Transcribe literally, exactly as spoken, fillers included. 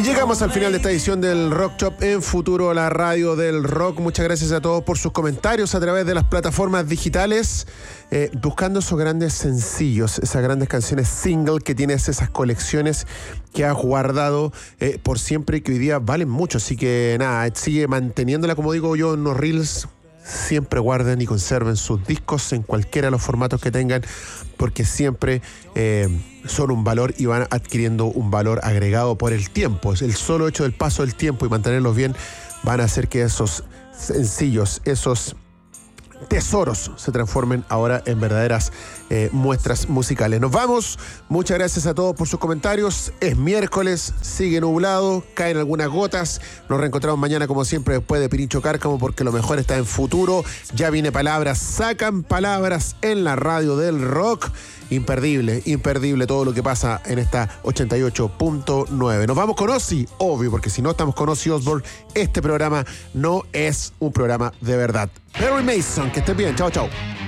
llegamos al final de esta edición del Rock Shop en Futuro, la radio del rock. Muchas gracias a todos por sus comentarios a través de las plataformas digitales, eh, buscando esos grandes sencillos, esas grandes canciones single que tienes, esas colecciones que has guardado eh, por siempre y que hoy día valen mucho. Así que nada, sigue manteniéndola, como digo yo, en los reels. Siempre guarden y conserven sus discos en cualquiera de los formatos que tengan, porque siempre eh, son un valor y van adquiriendo un valor agregado por el tiempo. El solo hecho del paso del tiempo y mantenerlos bien van a hacer que esos sencillos, esos tesoros se transformen ahora en verdaderas eh, muestras musicales. Nos vamos. Muchas gracias a todos por sus comentarios. Es miércoles, sigue nublado, caen algunas gotas. Nos reencontramos mañana como siempre después de Pirincho Cárcamo, porque lo mejor está en Futuro. Ya viene Palabras, sacan palabras en la radio del rock. Imperdible, imperdible todo lo que pasa en esta ochenta y ocho punto nueve. Nos vamos con Ozzy, obvio, porque si no estamos con Ozzy Osbourne, este programa no es un programa de verdad. Perry Mason, que estés bien. Chao, chao.